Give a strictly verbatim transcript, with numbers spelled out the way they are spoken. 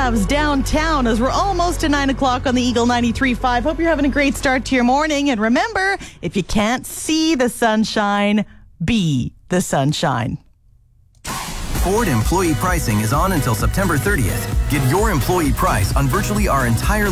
Mavs downtown as we're almost to nine o'clock on the Eagle ninety-three point five. Hope you're having a great start to your morning. And remember, if you can't see the sunshine, be the sunshine. Ford employee pricing is on until September thirtieth. Get your employee price on virtually our entire